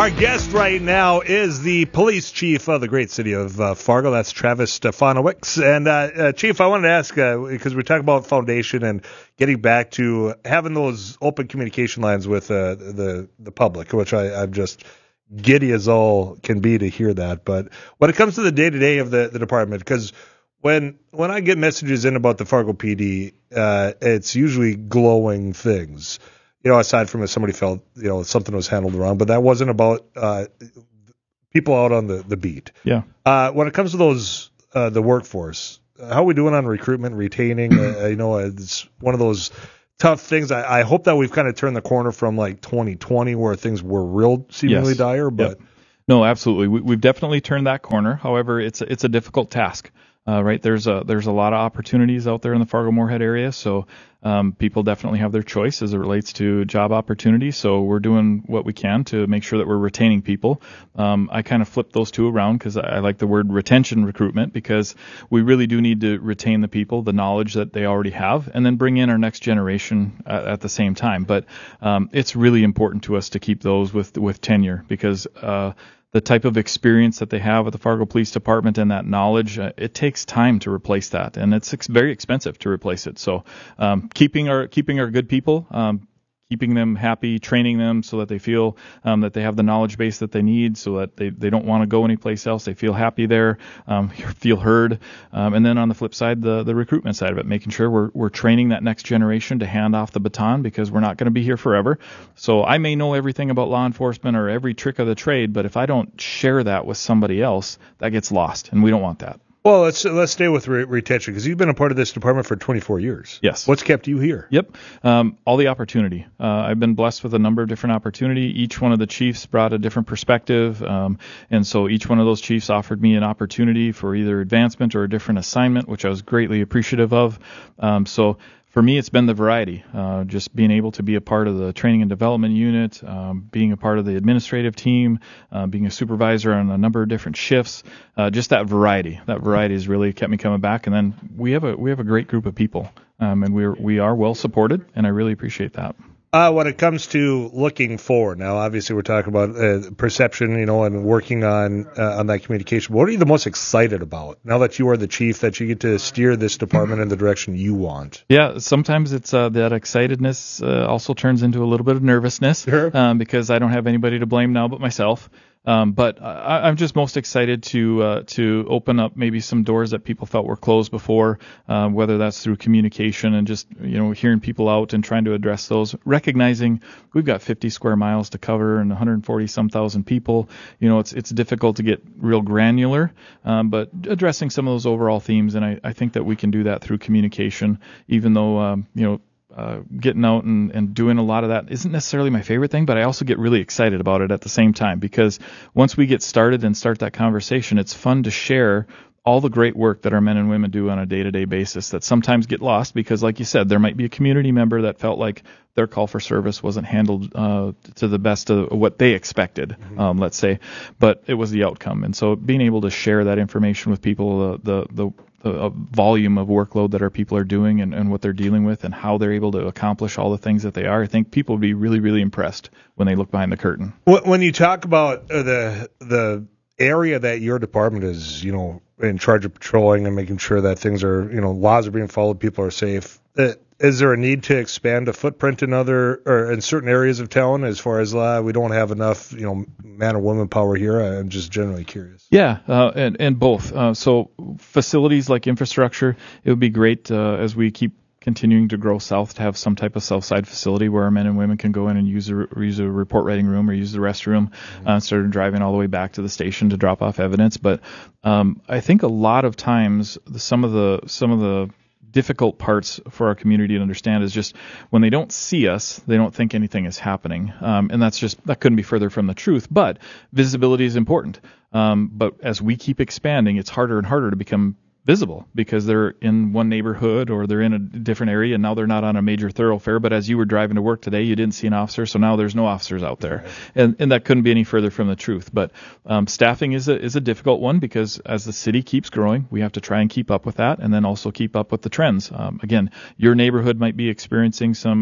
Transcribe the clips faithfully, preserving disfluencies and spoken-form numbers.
Our guest right now is the police chief of the great city of uh, Fargo. That's Travis Stefanowicz. And, uh, uh, Chief, I wanted to ask, uh, because we're talking about foundation and getting back to having those open communication lines with uh, the the public, which I, I'm just giddy as all can be to hear that. But when it comes to the day-to-day of the, the department, because when when I get messages in about the Fargo P D, uh, it's usually glowing things. You know, aside from if somebody felt, you know, something was handled wrong, but that wasn't about uh, people out on the, the beat. Yeah. Uh, when it comes to those, uh, the workforce, how are we doing on recruitment, retaining? uh, you know, it's one of those tough things. I, I hope that we've kind of turned the corner from like twenty twenty where things were real seemingly yes. dire, but. Yep. No, absolutely. We, we've definitely turned that corner. However, it's a, it's a difficult task. Uh, right, there's a there's a lot of opportunities out there in the Fargo-Moorhead area, so um, people definitely have their choice as it relates to job opportunities. So we're doing what we can to make sure that we're retaining people. Um, I kind of flip those two around because I, I like the word retention recruitment, because we really do need to retain the people, the knowledge that they already have, and then bring in our next generation at, at the same time. But um, it's really important to us to keep those with with tenure, because uh, the type of experience that they have at the Fargo Police Department and that knowledge, uh, it takes time to replace that, and it's ex- very expensive to replace it. So um, keeping our keeping our good people, um, keeping them happy, training them so that they feel um, that they have the knowledge base that they need, so that they, they don't want to go anyplace else. They feel happy there, um, feel heard. Um, and then on the flip side, the, the recruitment side of it, making sure we're, we're training that next generation to hand off the baton, because we're not going to be here forever. So I may know everything about law enforcement or every trick of the trade, but if I don't share that with somebody else, that gets lost, and we don't want that. Well, let's let's stay with re- retention, because you've been a part of this department for twenty-four years. Yes. What's kept you here? Yep. Um, all the opportunity. Uh, I've been blessed with a number of different opportunity. Each one of the chiefs brought a different perspective, um, and so each one of those chiefs offered me an opportunity for either advancement or a different assignment, which I was greatly appreciative of. Um, so. For me, it's been the variety, uh, just being able to be a part of the training and development unit, um, being a part of the administrative team, uh, being a supervisor on a number of different shifts. Uh, just that variety. That variety has really kept me coming back. And then we have a we have a great group of people, um, and we're we are well supported, and I really appreciate that. Uh, when it comes to looking forward, now obviously we're talking about uh, perception, you know, and working on uh, on that communication. What are you the most excited about now that you are the chief, that you get to steer this department in the direction you want? Yeah, sometimes it's uh, that excitedness uh, also turns into a little bit of nervousness, sure. um, because I don't have anybody to blame now but myself. Um, but I, I'm just most excited to uh, to open up maybe some doors that people felt were closed before, uh, whether that's through communication and just, you know, hearing people out and trying to address those, recognizing we've got fifty square miles to cover and one hundred forty some thousand people. You know, it's it's difficult to get real granular, um, but addressing some of those overall themes, and I, I think that we can do that through communication, even though, um, you know, Uh, getting out and, and doing a lot of that isn't necessarily my favorite thing, but I also get really excited about it at the same time, because once we get started and start that conversation, it's fun to share all the great work that our men and women do on a day-to-day basis that sometimes get lost because, like you said, there might be a community member that felt like their call for service wasn't handled uh, to the best of what they expected, mm-hmm. um, let's say, but it was the outcome. And so being able to share that information with people, uh, the the the volume of workload that our people are doing and, and what they're dealing with and how they're able to accomplish all the things that they are, I think people would be really, really impressed when they look behind the curtain. When you talk about the the area that your department is, you know, in charge of patrolling and making sure that things are, you know, laws are being followed, people are safe, uh, is there a need to expand a footprint in other or in certain areas of town as far as uh, we don't have enough, you know, man or woman power here? I'm just generally curious. Yeah, uh, and, and both. Uh, so facilities like infrastructure, it would be great uh, as we keep continuing to grow south to have some type of south side facility where our men and women can go in and use a, use a report writing room or use the restroom, mm-hmm. uh, instead of driving all the way back to the station to drop off evidence. But um, I think a lot of times the, some of the some of the difficult parts for our community to understand is just when they don't see us, they don't think anything is happening. Um, and that's just, that couldn't be further from the truth, but visibility is important. Um, but as we keep expanding, it's harder and harder to become visible because they're in one neighborhood or they're in a different area and now they're not on a major thoroughfare. But as you were driving to work today, you didn't see an officer, so now there's no officers out there. Right. And and that couldn't be any further from the truth. But um, staffing is a is a difficult one because as the city keeps growing, we have to try and keep up with that and then also keep up with the trends. Um, again, your neighborhood might be experiencing some uh,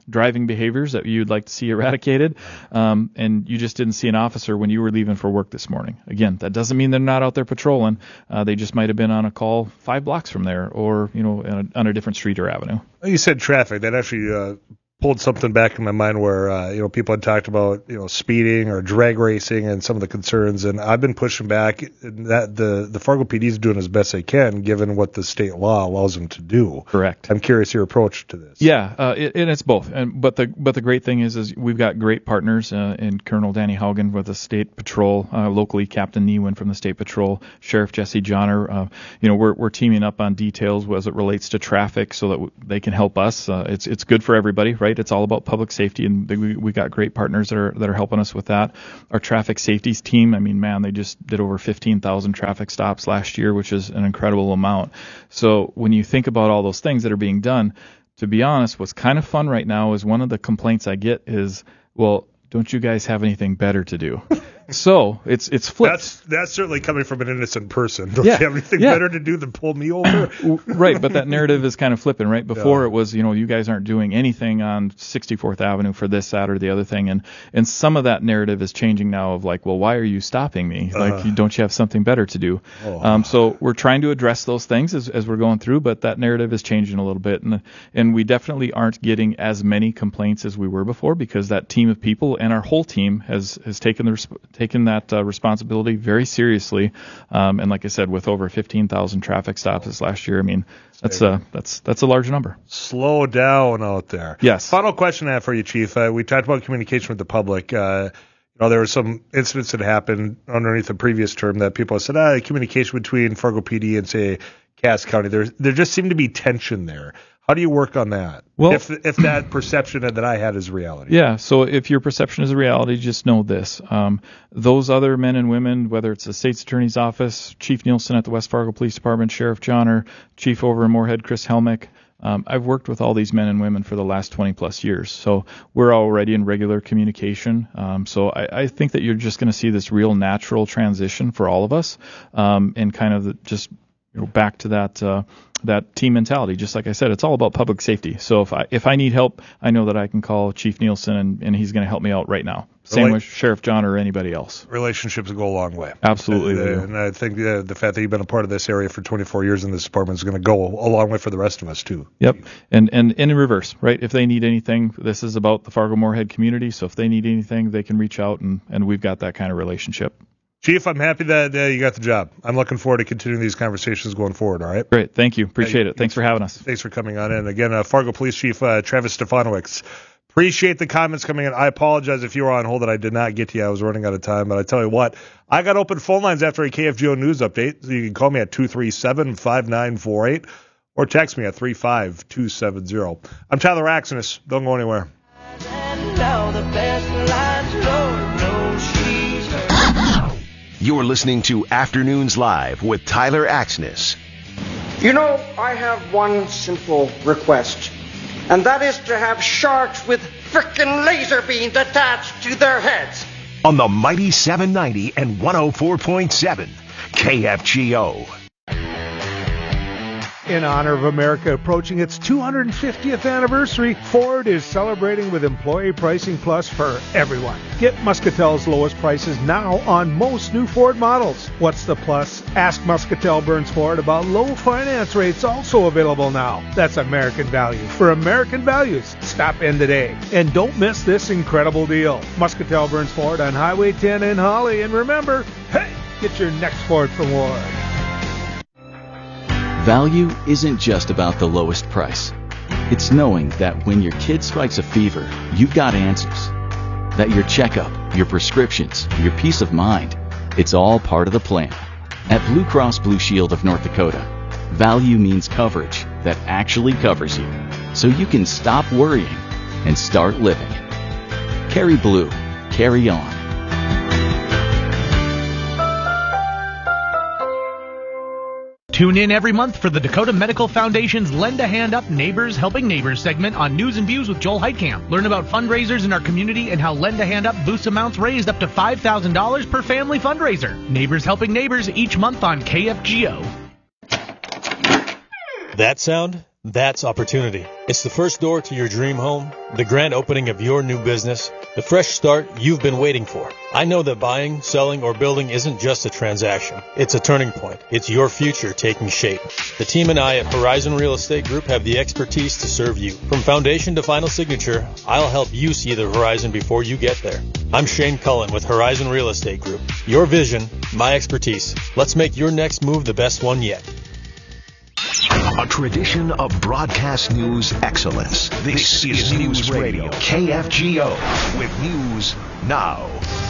driving behaviors that you'd like to see eradicated, um, and you just didn't see an officer when you were leaving for work this morning. Again, that doesn't mean they're not out there patrolling. Uh, they just might have been on a call five blocks from there, or you know, on a, on a different street or avenue. You said traffic. That actually uh, pulled something back in my mind where uh, you know people had talked about you know speeding or drag racing and some of the concerns, and I've been pushing back. That the the Fargo P D is doing as best they can given what the state law allows them to do. Correct. I'm curious your approach to this. Yeah, uh, it, and it's both. And but the but the great thing is is we've got great partners uh, in Colonel Danny Haugen with the State Patrol, uh, locally Captain Newen from the State Patrol, Sheriff Jesse Johnner. Uh, you know we're we're teaming up on details as it relates to traffic so that w- they can help us. Uh, it's it's good for everybody, right? It's all about public safety, and we we got great partners that are that are helping us with that. Our traffic safety team, I mean, man, they just did over fifteen thousand traffic stops last year, which is an incredible amount. So when you think about all those things that are being done, to be honest, what's kind of fun right now is one of the complaints I get is, well, don't you guys have anything better to do? So it's it's flipped. That's that's certainly coming from an innocent person. Don't yeah, you have anything yeah. better to do than pull me over? Right, but that narrative is kind of flipping, right? Before yeah. it was, you know, you guys aren't doing anything on sixty-fourth Avenue for this, that, or the other thing, and and some of that narrative is changing now of like, well, why are you stopping me? Like, uh, don't you have something better to do? Oh. Um, so we're trying to address those things as as we're going through, but that narrative is changing a little bit, and and we definitely aren't getting as many complaints as we were before because that team of people and our whole team has has taken the taken that uh, responsibility very seriously, um, and like I said, with over fifteen thousand traffic stops this last year, I mean that's a that's that's a large number. Slow down out there. Yes. Final question I have for you, Chief. Uh, we talked about communication with the public. Uh, you know, there were some incidents that happened underneath the previous term that people said, ah, communication between Fargo P D and say Cass County. There there just seemed to be tension there. How do you work on that? Well, if if that perception that I had is reality. Yeah. So if your perception is a reality, just know this: um, those other men and women, whether it's the state's attorney's office, Chief Nielsen at the West Fargo Police Department, Sheriff Johnner, Chief over in Moorhead, Chris Helmick. Um, I've worked with all these men and women for the last twenty plus years, so we're already in regular communication. Um, so I, I think that you're just going to see this real natural transition for all of us, um, and kind of the, just you know, back to that. Uh, that team mentality. Just like I said, it's all about public safety. So if I if I need help, I know that I can call Chief Nielsen and, and he's going to help me out right now. Same Rel- with Sheriff John or anybody else. Relationships go a long way. Absolutely. Uh, and I think uh, the fact that you've been a part of this area for twenty-four years in this department is going to go a long way for the rest of us too. Yep. And, and, and in reverse, right? If they need anything, this is about the Fargo Moorhead community. So if they need anything, they can reach out, and, and we've got that kind of relationship. Chief, I'm happy that uh, you got the job. I'm looking forward to continuing these conversations going forward, all right? Great. Thank you. Appreciate uh, it. Thanks for having us. Thanks for coming on in. Again, uh, Fargo Police Chief uh, Travis Stefanowicz. Appreciate the comments coming in. I apologize if you were on hold that I did not get to you. I was running out of time. But I tell you what, I got open phone lines after a K F G O news update. So you can call me at two three seven, five nine four eight or text me at three five two seven zero. I'm Tyler Axenis. Don't go anywhere. You're listening to Afternoons Live with Tyler Axenis. You know, I have one simple request, and that is to have sharks with frickin' laser beams attached to their heads. On the mighty seven ninety and one oh four point seven K F G O. In honor of America approaching its two hundred fiftieth anniversary, Ford is celebrating with Employee Pricing Plus for everyone. Get Muscatel's lowest prices now on most new Ford models. What's the plus? Ask Muscatel Burns Ford about low finance rates also available now. That's American value. For American values, stop in today. And don't miss this incredible deal. Muscatel Burns Ford on Highway ten in Holly. And remember, hey, get your next Ford from Ward. Value isn't just about the lowest price. It's knowing that when your kid strikes a fever, you've got answers. That your checkup, your prescriptions, your peace of mind, it's all part of the plan. At Blue Cross Blue Shield of North Dakota, value means coverage that actually covers you, so you can stop worrying and start living. Carry Blue. Carry on. Tune in every month for the Dakota Medical Foundation's Lend a Hand Up Neighbors Helping Neighbors segment on News and Views with Joel Heitkamp. Learn about fundraisers in our community and how Lend a Hand Up boosts amounts raised up to five thousand dollars per family fundraiser. Neighbors Helping Neighbors each month on K F G O. That sound? That's opportunity. It's the first door to your dream home, the grand opening of your new business, the fresh start you've been waiting for. I know that buying, selling, or building isn't just a transaction. It's a turning point. It's your future taking shape. The team and I at Horizon Real Estate Group have the expertise to serve you. From foundation to final signature, I'll help you see the horizon before you get there. I'm Shane Cullen with Horizon Real Estate Group. Your vision, my expertise. Let's make your next move the best one yet. A tradition of broadcast news excellence. This, this is News Radio, K F G O, with news now.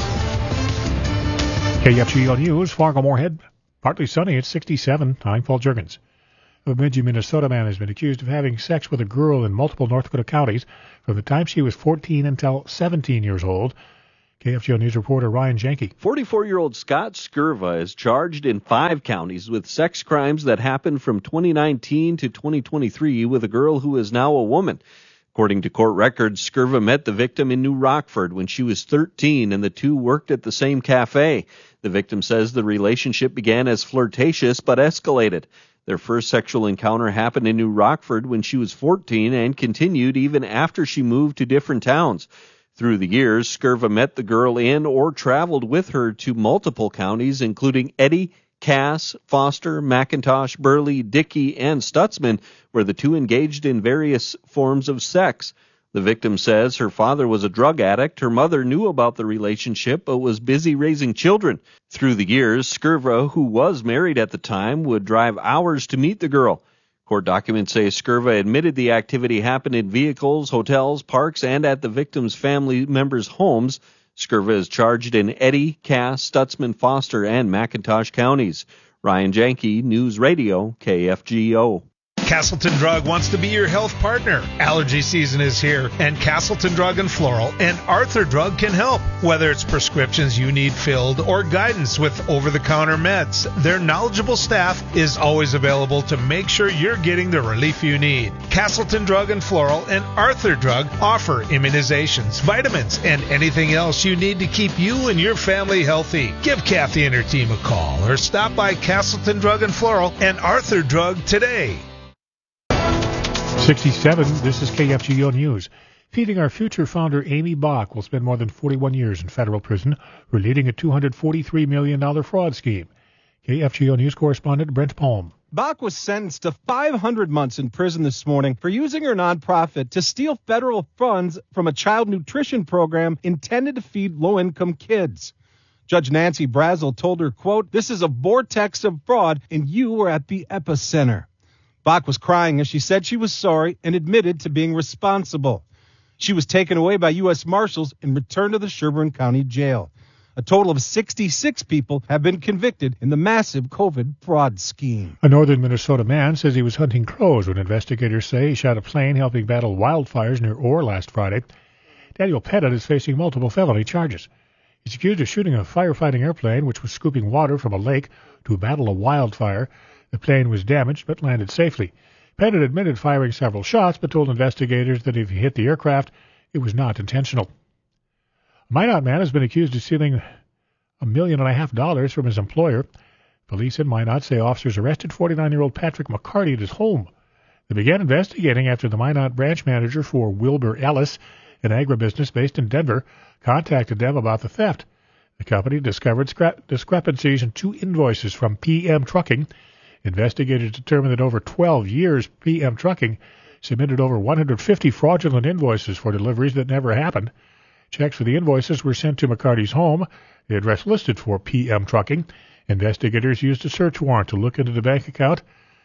K F G O News, Fargo-Moorhead. Partly sunny at sixty-seven. I'm Paul Jurgens. A Bemidji, Minnesota man has been accused of having sex with a girl in multiple North Dakota counties from the time she was fourteen until seventeen years old. K F G O News reporter Ryan Janke. forty-four-year-old Scott Skirva is charged in five counties with sex crimes that happened from twenty nineteen to twenty twenty-three with a girl who is now a woman. According to court records, Skirva met the victim in New Rockford when she was thirteen, and the two worked at the same cafe. The victim says the relationship began as flirtatious but escalated. Their first sexual encounter happened in New Rockford when she was fourteen and continued even after she moved to different towns. Through the years, Skirva met the girl in or traveled with her to multiple counties, including Eddy, Cass, Foster, McIntosh, Burley, Dickey, and Stutzman, where the two engaged in various forms of sex. The victim says her father was a drug addict. Her mother knew about the relationship but was busy raising children. Through the years, Skirva, who was married at the time, would drive hours to meet the girl. Court documents say Skirva admitted the activity happened in vehicles, hotels, parks, and at the victim's family members' homes. Skirva is charged in Eddy, Cass, Stutzman, Foster, and McIntosh counties. Ryan Janke, News Radio, K F G O. Castleton Drug wants to be your health partner. Allergy season is here, and Castleton Drug and Floral and Arthur Drug can help. Whether it's prescriptions you need filled or guidance with over-the-counter meds, their knowledgeable staff is always available to make sure you're getting the relief you need. Castleton Drug and Floral and Arthur Drug offer immunizations, vitamins, and anything else you need to keep you and your family healthy. Give Kathy and her team a call or stop by Castleton Drug and Floral and Arthur Drug today. sixty-seven, this is K F G O News. Feeding Our Future founder Amy Bach will spend more than forty-one years in federal prison for leading a two hundred forty-three million dollars fraud scheme. K F G O News correspondent Brent Palm. Bach was sentenced to five hundred months in prison this morning for using her nonprofit to steal federal funds from a child nutrition program intended to feed low-income kids. Judge Nancy Brazel told her, quote, "This is a vortex of fraud, and you were at the epicenter." Bach was crying as she said she was sorry and admitted to being responsible. She was taken away by U S Marshals and returned to the Sherburne County Jail. A total of sixty-six people have been convicted in the massive COVID fraud scheme. A northern Minnesota man says he was hunting crows when investigators say he shot a plane helping battle wildfires near Orr last Friday. Daniel Pettit is facing multiple felony charges. He's accused of shooting a firefighting airplane which was scooping water from a lake to battle a wildfire. The plane was damaged but landed safely. Pettit admitted firing several shots but told investigators that if he hit the aircraft, it was not intentional. A Minot man has been accused of stealing a million and a half dollars from his employer. Police in Minot say officers arrested forty-nine-year-old Patrick McCarty at his home. They began investigating after the Minot branch manager for Wilbur Ellis, an agribusiness based in Denver, contacted them about the theft. The company discovered scra- discrepancies in two invoices from P M Trucking. Investigators determined that over twelve years, P M Trucking submitted over one hundred fifty fraudulent invoices for deliveries that never happened. Checks for the invoices were sent to McCarty's home, the address listed for P M Trucking. Investigators used a search warrant to look into the bank account.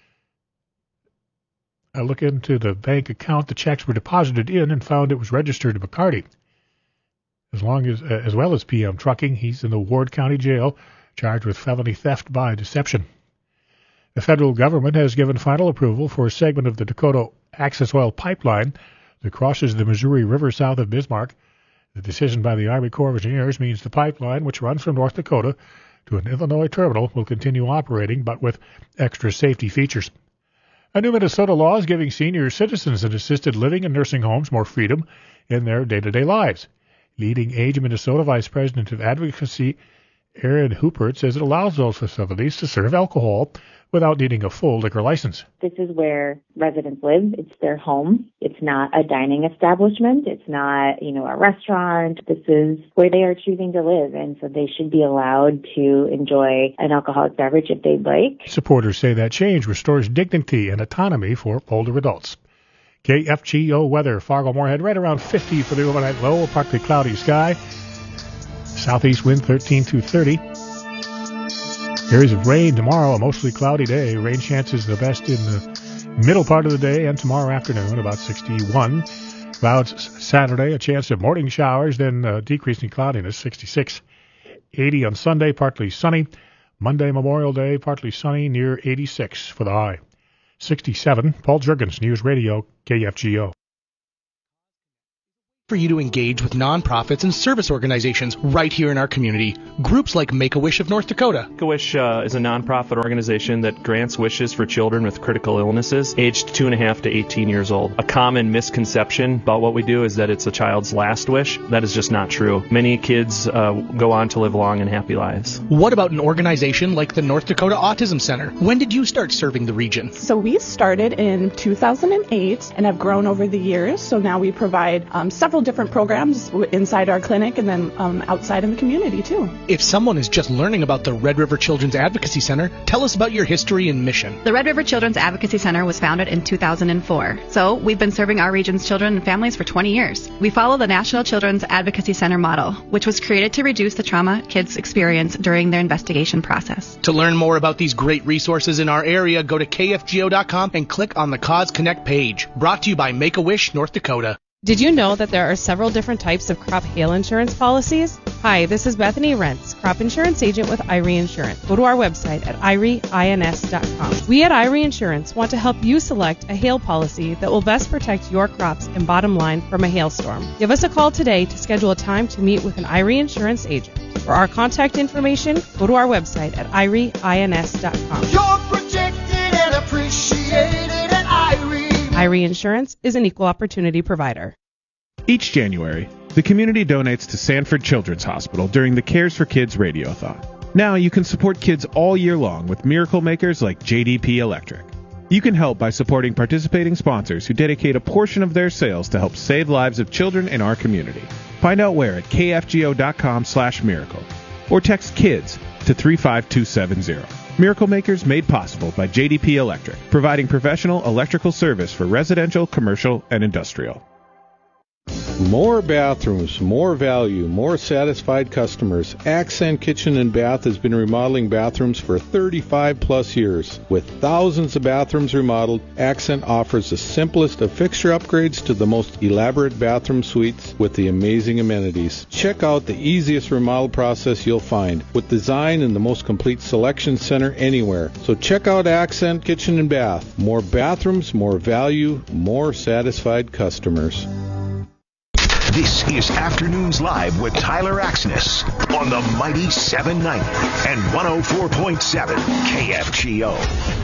Uh, look into the bank account the checks were deposited in and found it was registered to McCarty. As long as, uh, as well as P M Trucking, he's in the Ward County Jail, charged with felony theft by deception. The federal government has given final approval for a segment of the Dakota Access Oil Pipeline that crosses the Missouri River south of Bismarck. The decision by the Army Corps of Engineers means the pipeline, which runs from North Dakota to an Illinois terminal, will continue operating, but with extra safety features. A new Minnesota law is giving senior citizens in assisted living and nursing homes more freedom in their day-to-day lives. Leading Age Minnesota Vice President of Advocacy Aaron Hoopert says it allows those facilities to serve alcohol without needing a full liquor license. This is where residents live. It's their home. It's not a dining establishment. It's not, you know, a restaurant. This is where they are choosing to live, and so they should be allowed to enjoy an alcoholic beverage if they'd like. Supporters say that change restores dignity and autonomy for older adults. K F G O weather, Fargo-Moorhead, right around fifty for the overnight low, partly cloudy sky. Southeast wind thirteen to thirty. Areas of rain tomorrow, a mostly cloudy day. Rain chances the best in the middle part of the day and tomorrow afternoon, about sixty-one. Clouds Saturday, a chance of morning showers, then uh, decreasing cloudiness, sixty-six. eighty on Sunday, partly sunny. Monday, Memorial Day, partly sunny, near eighty-six for the high. sixty-seven. Paul Juergens, News Radio, K F G O. For you to engage with nonprofits and service organizations right here in our community. Groups like Make-A-Wish of North Dakota. Make-A-Wish uh, is a nonprofit organization that grants wishes for children with critical illnesses aged two and a half to eighteen years old. A common misconception about what we do is that it's a child's last wish. That is just not true. Many kids uh, go on to live long and happy lives. What about an organization like the North Dakota Autism Center? When did you start serving the region? So we started in two thousand eight and have grown over the years. So now we provide um, several different programs inside our clinic and then um, outside in the community too. If someone is just learning about the Red River Children's Advocacy Center, tell us about your history and mission. The Red River Children's Advocacy Center was founded in two thousand four. So we've been serving our region's children and families for twenty years. We follow the National Children's Advocacy Center model, which was created to reduce the trauma kids experience during their investigation process. To learn more about these great resources in our area, go to K F G O dot com and click on the Cause Connect page. Brought to you by Make-A-Wish North Dakota. Did you know that there are several different types of crop hail insurance policies? Hi, this is Bethany Rentz, crop insurance agent with I R E Insurance. Go to our website at I R E ins dot com. We at I R E Insurance want to help you select a hail policy that will best protect your crops and bottom line from a hailstorm. Give us a call today to schedule a time to meet with an I R E Insurance agent. For our contact information, go to our website at I R E ins dot com. You're protected and appreciated at I R E. I R E Insurance is an equal opportunity provider. Each January, the community donates to Sanford Children's Hospital during the Cares for Kids Radiothon. Now you can support kids all year long with miracle makers like J D P Electric. You can help by supporting participating sponsors who dedicate a portion of their sales to help save lives of children in our community. Find out where at K F G O dot com slash miracle or text KIDS to three five two seven zero. Miracle Makers made possible by J D P Electric, providing professional electrical service for residential, commercial, and industrial. More bathrooms, more value, more satisfied customers. Accent Kitchen and Bath has been remodeling bathrooms for thirty-five plus years. With thousands of bathrooms remodeled, Accent offers the simplest of fixture upgrades to the most elaborate bathroom suites with the amazing amenities. Check out the easiest remodel process you'll find, with design and the most complete selection center anywhere. So check out Accent Kitchen and Bath. More bathrooms, more value, more satisfied customers. This is Afternoons Live with Tyler Axness on the mighty seven ninety and one oh four point seven K F G O.